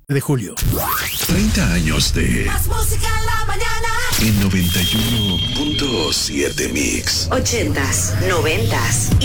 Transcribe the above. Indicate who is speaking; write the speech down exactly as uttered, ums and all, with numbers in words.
Speaker 1: de julio.
Speaker 2: treinta años de
Speaker 3: Más música en la mañana.
Speaker 2: en noventa y uno punto siete Mix.
Speaker 4: Ochentas, noventas